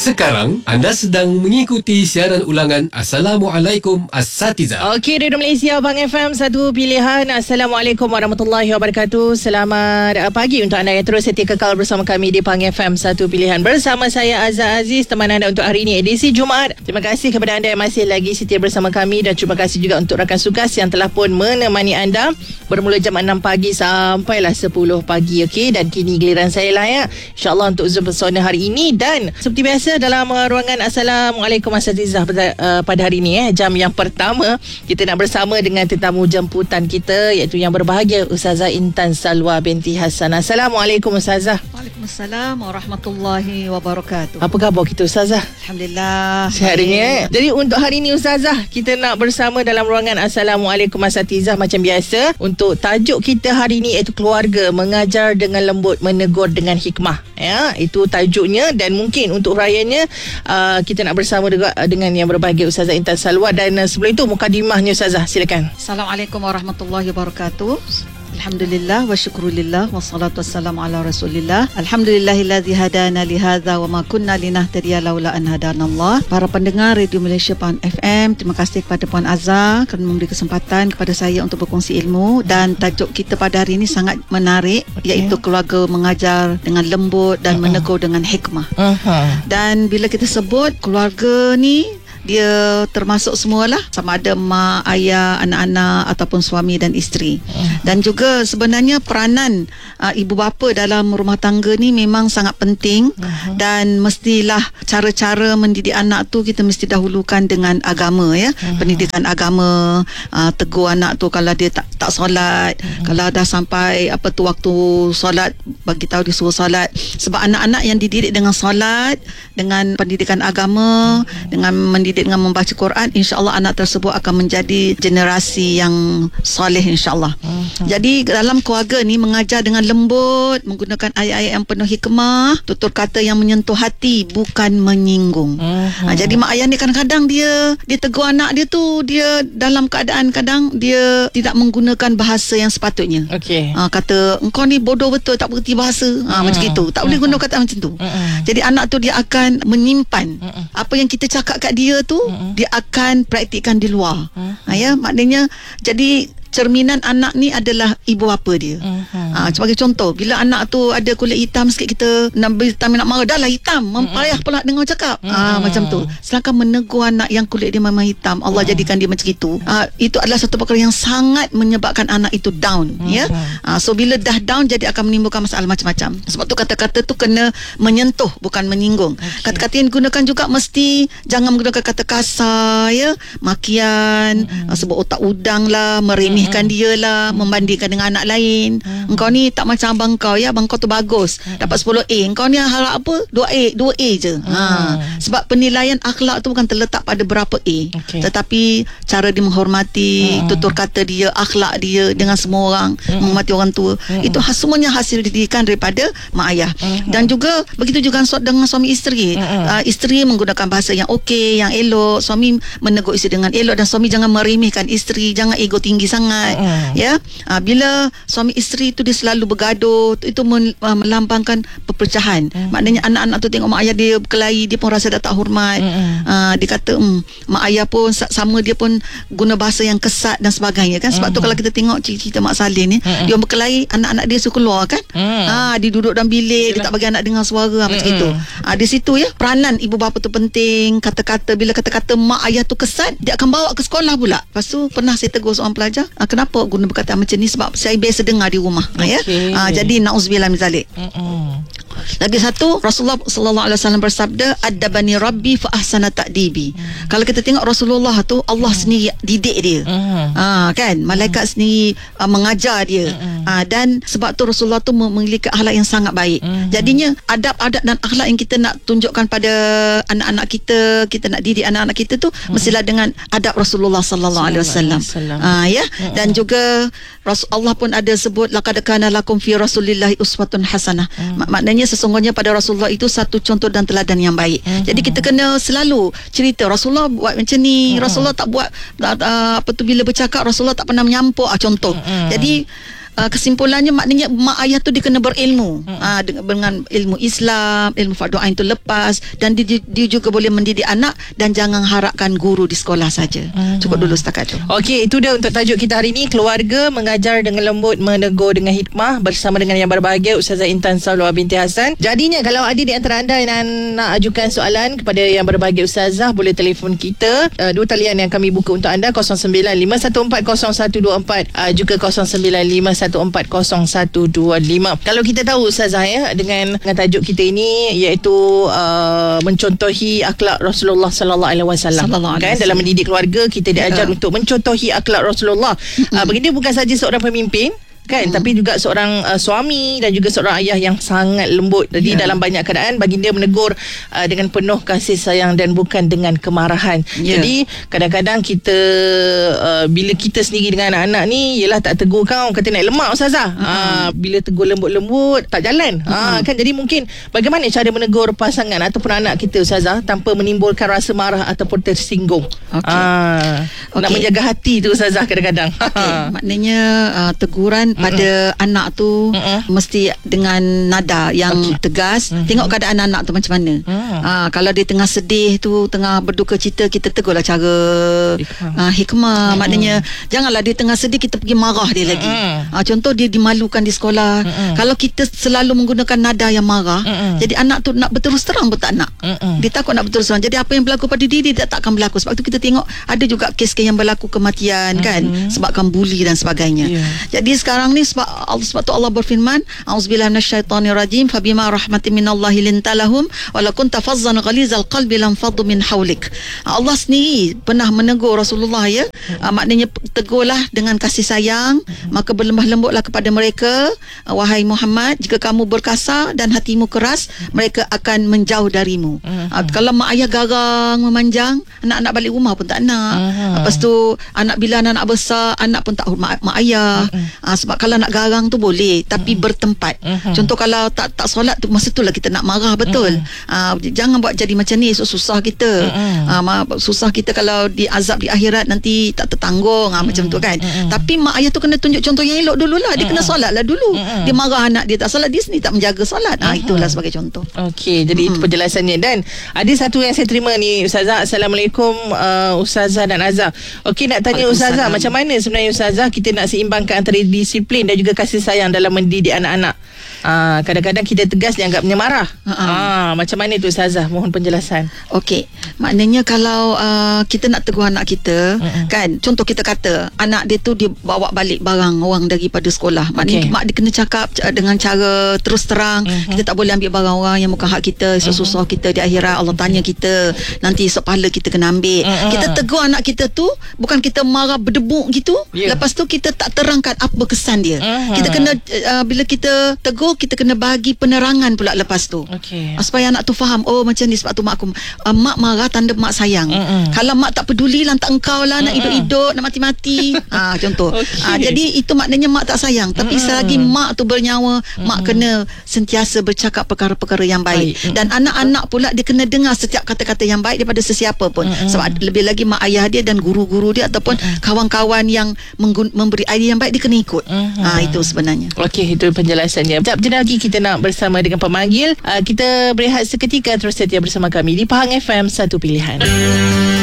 Sekarang anda sedang mengikuti siaran ulangan Assalamualaikum Asatiza. Okey, Radio Malaysia Bang FM, satu pilihan. Assalamualaikum warahmatullahi wabarakatuh. Selamat pagi untuk anda yang terus setia kekal bersama kami di Bang FM, satu pilihan. Bersama saya Azhar Aziz, teman anda untuk hari ini, edisi Jumaat. Terima kasih kepada anda yang masih lagi setia bersama kami, dan terima kasih juga untuk rakan sukas yang telah pun menemani anda bermula jam 6 pagi sampailah 10 pagi. Okey, dan kini giliran saya lah ya, InsyaAllah untuk Zoom Persona hari ini. Dan seperti biasa dalam ruangan Assalamualaikum Asatizah pada hari ini, jam yang pertama kita nak bersama dengan tetamu jemputan kita, iaitu yang berbahagia Ustazah Intan Salwa binti Hasan. Assalamualaikum Ustazah. Waalaikumsalam warahmatullahi wabarakatuh. Apa khabar kita Ustazah? Alhamdulillah. Sihat hari ni. Jadi untuk hari ini Ustazah, kita nak bersama dalam ruangan Assalamualaikum Asatizah macam biasa. Untuk tajuk kita hari ini iaitu keluarga mengajar dengan lembut, menegur dengan hikmah. Ya, itu tajuknya. Dan mungkin untuk rayanya kita nak bersama juga dengan yang berbahagia Ustazah Intan Salwa. Dan sebelum itu mukadimahnya Ustazah, silakan. Assalamualaikum warahmatullahi wabarakatuh. Alhamdulillah wa syukrulillah wassalatu wassalamu ala rasulillah. Alhamdulillahilladzi hadana li hadza wa ma kunna linahtadiya laula an hadanallah. Para pendengar Radio Malaysia Pan FM, terima kasih kepada Puan Azhar kerana memberi kesempatan kepada saya untuk berkongsi ilmu. Dan tajuk kita pada hari ini sangat menarik, iaitu keluarga mengajar dengan lembut dan menegur dengan hikmah. Dan bila kita sebut keluarga ni, dia termasuk semualah, sama ada mak, ayah, anak-anak ataupun suami dan isteri. Dan juga sebenarnya peranan ibu bapa dalam rumah tangga ni memang sangat penting. Dan mestilah cara-cara mendidik anak tu kita mesti dahulukan dengan agama ya. Pendidikan agama, tegur anak tu kalau dia tak solat, kalau dah sampai waktu solat, bagi tahu dia suruh solat. Sebab anak-anak yang dididik dengan solat, dengan pendidikan agama, dengan mendidik dengan membaca Quran, insya-Allah anak tersebut akan menjadi generasi yang soleh insya-Allah. Jadi dalam keluarga ni mengajar dengan lembut, menggunakan ayat-ayat yang penuh hikmah, tutur kata yang menyentuh hati, bukan menyinggung. Jadi mak ayah ni kadang-kadang dia tegur anak dia tu, dia dalam keadaan kadang dia tidak menggunakan bahasa yang sepatutnya. Kata engkau ni bodoh betul, tak bergerti bahasa. Macam gitu. Tak boleh guna kata macam tu. Jadi anak tu dia akan menyimpan apa yang kita cakap kat dia tu, dia akan praktikkan di luar. Ya, maknanya jadi cerminan anak ni adalah ibu bapa dia. Sebagai contoh, bila anak tu ada kulit hitam sikit, kita nak marah, dah lah hitam, mempayah pula dengar cakap. Macam tu. Sedangkan menegur anak yang kulit dia memang hitam, Allah jadikan dia macam itu. Itu adalah satu perkara yang sangat menyebabkan anak itu down. Ya. So bila dah down, jadi akan menimbulkan masalah macam-macam. Sebab tu kata-kata tu kena menyentuh, bukan menyinggung. Kata-kata yang digunakan juga mesti jangan menggunakan kata kasar ya, makian, sebut otak udang lah, meremehkan dia lah, membandingkan dengan anak lain. Engkau ni tak macam abang kau ya, abang kau tu bagus, dapat 10A, engkau ni harap apa 2A je. Sebab penilaian akhlak tu bukan terletak pada berapa A, tetapi cara dia menghormati, tutur kata dia, akhlak dia dengan semua orang, menghormati orang tua. Itu semuanya hasil didikan daripada mak ayah. Dan juga begitu juga dengan suami isteri. Isteri menggunakan bahasa yang okey, yang elok, suami menegur isteri dengan elok, dan suami jangan meremehkan isteri, jangan ego tinggi sangat. Ya, bila suami isteri tu dia selalu bergaduh, itu melambangkan perpecahan. Maknanya anak-anak tu tengok mak ayah dia berkelahi, dia pun rasa dah tak hormat. Dia kata mak ayah pun sama, dia pun guna bahasa yang kesat dan sebagainya kan. Sebab tu kalau kita tengok cerita Mak Saleh ni, dia berkelahi, anak-anak dia suka keluar kan. Dia duduk dalam bilik, dia tak bagi anak dengar suara macam itu. Di situ ya, peranan ibu bapa tu penting. Kata-kata, bila kata-kata mak ayah tu kesat, dia akan bawa ke sekolah pula. Lepas tu pernah saya tegur seorang pelajar, kenapa guna perkataan macam ni? Sebab saya biasa dengar di rumah. Ya. Jadi na'udzubillah min zalik. Lagi satu, Rasulullah sallallahu alaihi wasallam bersabda, adabani rabbi fa ahsana ta'dibi. Kalau kita tengok Rasulullah tu, Allah sendiri didik dia. Kan, malaikat sendiri mengajar dia. Dan sebab tu Rasulullah tu memiliki akhlak yang sangat baik. Jadinya adab-adab dan akhlak yang kita nak tunjukkan pada anak-anak kita nak didik anak-anak kita tu mestilah dengan adab Rasulullah sallallahu alaihi wasallam. Ya. Dan juga Allah pun ada sebut, laqad kana lakum fi rasulillahi uswatun hasanah. Maknanya sesungguhnya pada Rasulullah itu satu contoh dan teladan yang baik. Jadi kita kena selalu cerita Rasulullah buat macam ni, Rasulullah tak buat bila bercakap Rasulullah tak pernah menyampuk, contoh. Jadi kesimpulannya maknanya mak ayah tu dia kena berilmu. Dengan ilmu Islam, ilmu fardu ain tu lepas, dan dia juga boleh mendidik anak, dan jangan harapkan guru di sekolah saja. Cukup dulu setakat tu. Okey, itu dia untuk tajuk kita hari ini. Keluarga mengajar dengan lembut, menegur dengan hikmah, bersama dengan yang berbahagia Ustazah Intan Saulawah binti Hassan. Jadinya kalau ada di antara anda yang nak ajukan soalan kepada yang berbahagia Ustazah, boleh telefon kita. Dua talian yang kami buka untuk anda, 0951400124, juga 0951400125. Kalau kita tahu Ustazah dengan tajuk kita ini, iaitu mencontohi akhlak Rasulullah sallallahu alaihi wasallam. Kan, dalam mendidik keluarga kita diajar untuk mencontohi akhlak Rasulullah. Baginda bukan saja seorang pemimpin, kan, tapi juga seorang suami dan juga seorang ayah yang sangat lembut. Jadi dalam banyak keadaan baginda menegur dengan penuh kasih sayang dan bukan dengan kemarahan. Jadi kadang-kadang kita bila kita sendiri dengan anak-anak ni, yelah tak tegur kau, kata naik lemak Ustazah. Bila tegur lembut-lembut tak jalan. Kan, jadi mungkin bagaimana cara menegur pasangan ataupun anak kita Ustazah tanpa menimbulkan rasa marah ataupun tersinggung. Nak menjaga hati tu Ustazah kadang-kadang. Maknanya teguran pada anak tu mesti dengan nada yang tegas. Tengok keadaan anak tu macam mana. Kalau dia tengah sedih tu, tengah berduka cita, kita tegurlah cara hikmah. Maknanya janganlah dia tengah sedih kita pergi marah dia lagi. Contoh dia dimalukan di sekolah. Kalau kita selalu menggunakan nada yang marah, jadi anak tu nak berterus terang pun tak nak. Dia takut nak berterus terang. Jadi apa yang berlaku pada dia tak akan berlaku. Sebab tu kita tengok ada juga kes-kes yang berlaku kematian, kan, sebabkan buli dan sebagainya. Jadi sekarang ni sebab tu Allah berfirman, auzubillahi minasyaitonirrajim, fabima rahmatin minallahi lintalahum wala kunta fazzan ghalizal qalbi lam faddu min haulik. Allah sendiri pernah menegur Rasulullah, maknanya tegurlah dengan kasih sayang, maka berlemah lembutlah kepada mereka, wahai Muhammad, jika kamu berkasar dan hatimu keras, mereka akan menjauh darimu. Kalau mak ayah garang memanjang, anak-anak balik rumah pun tak nak. Lepas tu bila anak besar, anak pun tak hormat mak ayah. Sebab kalau nak garang tu boleh, tapi bertempat. Contoh kalau tak solat tu, masa tu lah kita nak marah betul. Jangan buat jadi macam ni, susah kita. Susah kita kalau diazab di akhirat nanti tak tertanggung, macam tu kan. Tapi mak ayah tu kena tunjuk contoh yang elok dululah. Dia kena solat lah dulu. Dia marah anak dia tak solat, dia sendiri tak menjaga solat. Itulah sebagai contoh. Okey, jadi itu penjelasannya. Dan ada satu yang saya terima ni Ustazah. Assalamualaikum Ustazah dan Azhar. Okey, nak tanya Ustazah, macam mana sebenarnya Ustazah kita nak seimbangkan antara disiplin dan juga kasih sayang dalam mendidik anak-anak? Kadang-kadang kita tegas dianggapnya marah. Macam mana tu Ustazah? Mohon penjelasan. Okey, maknanya kalau kita nak tegur anak kita, kan, contoh kita kata anak dia tu dia bawa balik barang orang daripada sekolah, maknanya mak dia kena cakap dengan cara terus terang. Kita tak boleh ambil barang orang yang bukan hak kita. Susah kita di akhirat Allah tanya kita, nanti esok pahala kita kena ambil. Kita tegur anak kita tu bukan kita marah berdebuk gitu. Lepas tu kita tak terangkan apa kesan dia. Kita kena bila kita tegur, kita kena bagi penerangan pula lepas tu. Supaya anak tu faham, oh macam ni sebab tu mak aku mak marah tanda mak sayang. Kalau mak tak peduli, lantak engkau lah nak hidup-hidup, nak mati-mati. Contoh. Jadi itu maknanya mak tak sayang. Tapi selagi mak tu bernyawa, mak kena sentiasa bercakap perkara-perkara yang baik. Dan anak-anak pula dia kena dengar setiap kata-kata yang baik daripada sesiapa pun. Sebab lebih lagi mak ayah dia dan guru-guru dia ataupun kawan-kawan yang memberi idea yang baik, dia kena ikut. Itu sebenarnya. Okey, itu penjelasannya. Sekejap lagi kita nak bersama dengan pemanggil. Kita berehat seketika, terus setia bersama kami di Pahang FM, satu pilihan.